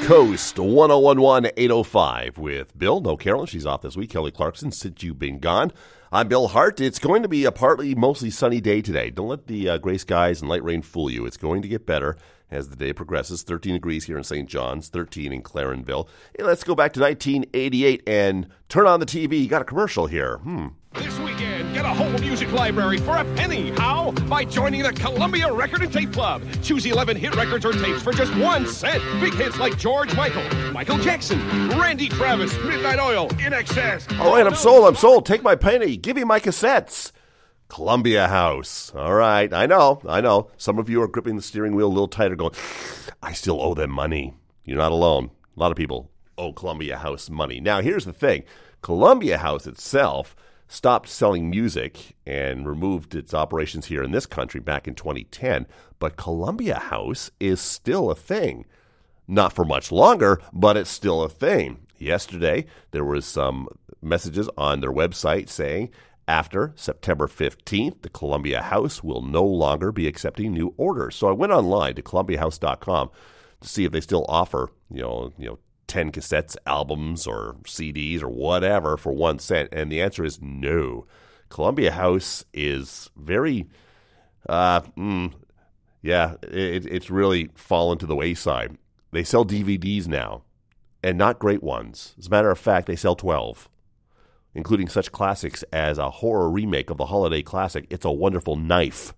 Coast, 1011-805 with Bill. No Carolyn, she's off this week. Kelly Clarkson, since you've been gone. I'm Bill Hart. It's going to be a partly, mostly sunny day today. Don't let the gray skies and light rain fool you. It's going to get better as the day progresses. 13 degrees here in St. John's, 13 in Clarenville. Hey, let's go back to 1988 and turn on the TV. You got a commercial here. This weekend, get a whole music library for a penny. How? By joining the Columbia Record and Tape Club. Choose 11 hit records or tapes for just 1 cent. Big hits like George Michael, Michael Jackson, Randy Travis, Midnight Oil, In Excess. All right, I'm sold. Take my penny. Give me my cassettes. Columbia House. All right, I know. Some of you are gripping the steering wheel a little tighter going, I still owe them money. You're not alone. A lot of people owe Columbia House money. Now, here's the thing. Columbia House itself stopped selling music and removed its operations here in this country back in 2010. But Columbia House is still a thing. Not for much longer, but it's still a thing. Yesterday, there was some messages on their website saying, after September 15th, the Columbia House will no longer be accepting new orders. So I went online to columbiahouse.com to see if they still offer, 10 cassettes, albums, or CDs, or whatever for 1 cent. And the answer is no. Columbia House is very, it's really fallen to the wayside. They sell DVDs now, and not great ones. As a matter of fact, they sell 12, including such classics as a horror remake of the holiday classic, It's a Wonderful Knife.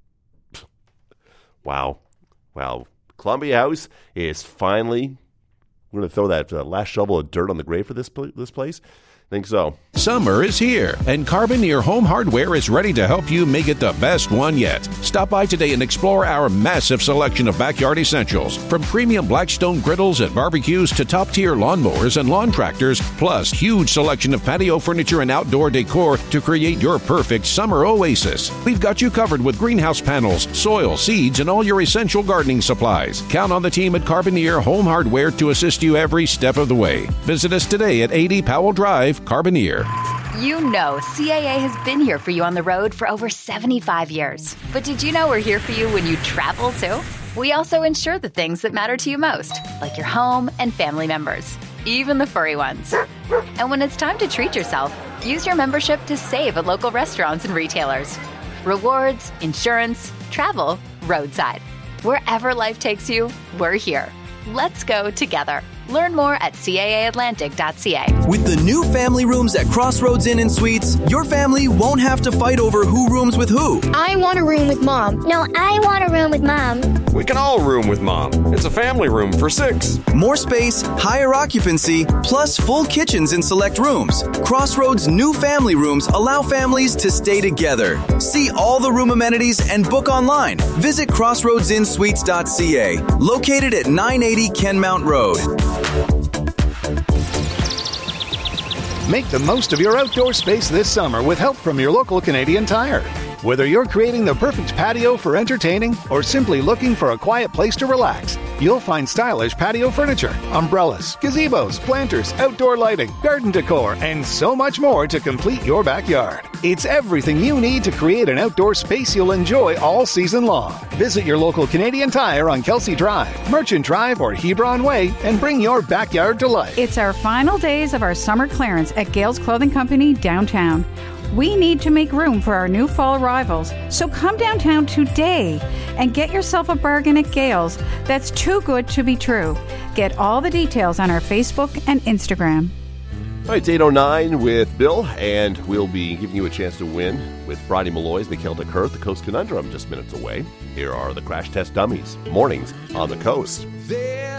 Wow. Columbia House is finally... We're going to throw that last shovel of dirt on the grave for this place? I think so. Summer is here, and Carboneer Home Hardware is ready to help you make it the best one yet. Stop by today and explore our massive selection of backyard essentials, from premium Blackstone griddles and barbecues to top-tier lawnmowers and lawn tractors, plus huge selection of patio furniture and outdoor decor to create your perfect summer oasis. We've got you covered with greenhouse panels, soil, seeds, and all your essential gardening supplies. Count on the team at Carboneer Home Hardware to assist you every step of the way. Visit us today at 80 Powell Drive, Carboneer. You know CAA has been here for you on the road for over 75 years. But did you know we're here for you when you travel, too? We also insure the things that matter to you most, like your home and family members, even the furry ones. And when it's time to treat yourself, use your membership to save at local restaurants and retailers. Rewards, insurance, travel, roadside. Wherever life takes you, we're here. Let's go together. Learn more at caaatlantic.ca. With the new family rooms at Crossroads Inn and Suites, your family won't have to fight over who rooms with who. I want a room with Mom. No, I want a room with Mom. We can all room with Mom. It's a family room for 6. More space, higher occupancy, plus full kitchens in select rooms. Crossroads' new family rooms allow families to stay together. See all the room amenities and book online. Visit crossroadsinnsuites.ca, located at 980 Kenmount Road. Make the most of your outdoor space this summer with help from your local Canadian Tire. Whether you're creating the perfect patio for entertaining or simply looking for a quiet place to relax, you'll find stylish patio furniture, umbrellas, gazebos, planters, outdoor lighting, garden decor, and so much more to complete your backyard. It's everything you need to create an outdoor space you'll enjoy all season long. Visit your local Canadian Tire on Kelsey Drive, Merchant Drive, or Hebron Way and bring your backyard to life. It's our final days of our summer clearance at Gales Clothing Company downtown. We need to make room for our new fall arrivals, so come downtown today and get yourself a bargain at Gales that's too good to be true. Get all the details on our Facebook and Instagram. All right, it's 8:09 with Bill, and we'll be giving you a chance to win with Bridie Malloy's The Celtic Hearth, the Coast Conundrum, just minutes away. Here are the Crash Test Dummies, mornings on the Coast.